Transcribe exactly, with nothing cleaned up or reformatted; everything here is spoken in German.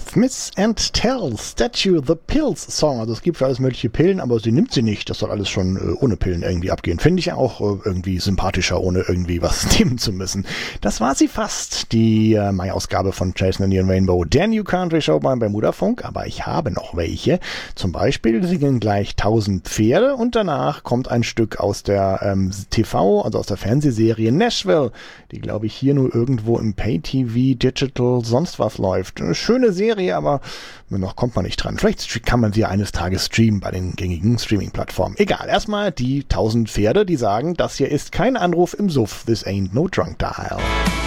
Smith and Tell, Statue, The Pills Song. Also es gibt für alles mögliche Pillen, aber sie nimmt sie nicht. Das soll alles schon äh, ohne Pillen irgendwie abgehen. Finde ich auch äh, irgendwie sympathischer, ohne irgendwie was nehmen zu müssen. Das war sie fast, die äh, Mai-Ausgabe von Chasing the Neon Rainbow, der New Country Show beim Bermuda-Funk. Aber ich habe noch welche. Zum Beispiel singen gleich tausend Pferde und danach kommt ein Stück aus der ähm, T V, also aus der Fernsehserie Nashville, die glaube ich hier nur irgendwo im Pay-T V, Digital, sonst was läuft. Eine schöne Serie, aber noch kommt man nicht dran. Vielleicht kann man sie eines Tages streamen bei den gängigen Streaming-Plattformen. Egal, erstmal die tausend Pferde, die sagen, das hier ist kein Anruf im Suff. This ain't no drunk dial.